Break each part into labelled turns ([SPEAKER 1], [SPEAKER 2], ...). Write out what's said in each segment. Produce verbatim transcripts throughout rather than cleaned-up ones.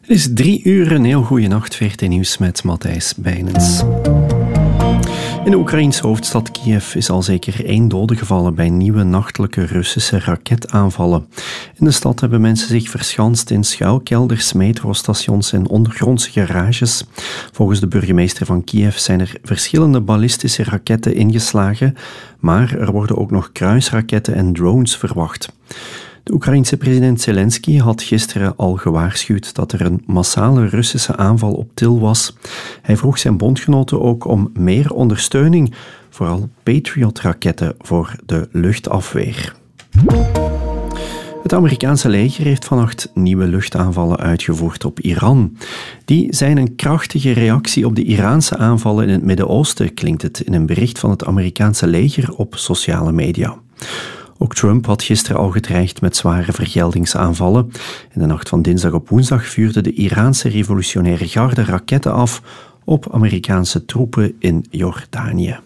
[SPEAKER 1] Het is drie uur, een heel goede nacht, V R T Nieuws met Matthijs Bijnens. In de Oekraïense hoofdstad Kiev is al zeker één dode gevallen bij nieuwe nachtelijke Russische raketaanvallen. In de stad hebben mensen zich verschanst in schuilkelders, metrostations en ondergrondse garages. Volgens de burgemeester van Kiev zijn er verschillende ballistische raketten ingeslagen, maar er worden ook nog kruisraketten en drones verwacht. De Oekraïense president Zelensky had gisteren al gewaarschuwd dat er een massale Russische aanval op Til was. Hij vroeg zijn bondgenoten ook om meer ondersteuning, vooral Patriot-raketten voor de luchtafweer. Het Amerikaanse leger heeft vannacht nieuwe luchtaanvallen uitgevoerd op Iran. Die zijn een krachtige reactie op de Iraanse aanvallen in het Midden-Oosten, klinkt het in een bericht van het Amerikaanse leger op sociale media. Ook Trump had gisteren al gedreigd met zware vergeldingsaanvallen. In de nacht van dinsdag op woensdag vuurde de Iraanse revolutionaire garde raketten af op Amerikaanse troepen in Jordanië.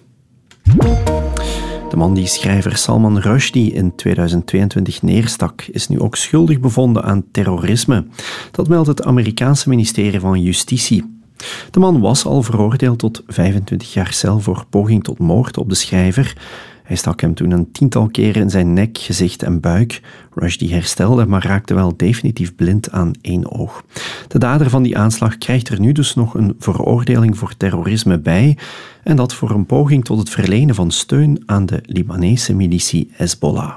[SPEAKER 1] De man die schrijver Salman Rushdie in tweeduizend tweeëntwintig neerstak, is nu ook schuldig bevonden aan terrorisme. Dat meldt het Amerikaanse ministerie van Justitie. De man was al veroordeeld tot vijfentwintig jaar cel voor poging tot moord op de schrijver. Hij stak hem toen een tiental keren in zijn nek, gezicht en buik. Rushdie herstelde, maar raakte wel definitief blind aan één oog. De dader van die aanslag krijgt er nu dus nog een veroordeling voor terrorisme bij, en dat voor een poging tot het verlenen van steun aan de Libanese militie Hezbollah.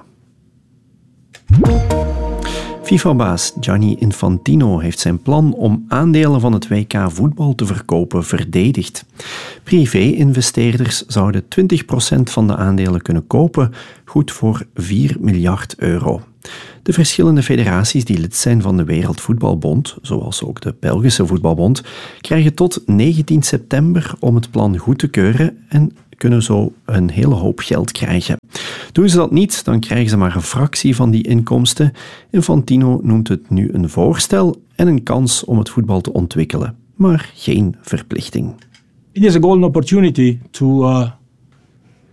[SPEAKER 1] FIFA-baas Gianni Infantino heeft zijn plan om aandelen van het W K voetbal te verkopen verdedigd. Privé-investeerders zouden twintig procent van de aandelen kunnen kopen, goed voor vier miljard euro. De verschillende federaties die lid zijn van de Wereldvoetbalbond, zoals ook de Belgische Voetbalbond, krijgen tot negentien september om het plan goed te keuren en kunnen zo een hele hoop geld krijgen. Doen ze dat niet, dan krijgen ze maar een fractie van die inkomsten. Infantino noemt het nu een voorstel en een kans om het voetbal te ontwikkelen, maar geen verplichting.
[SPEAKER 2] It is a golden opportunity to uh,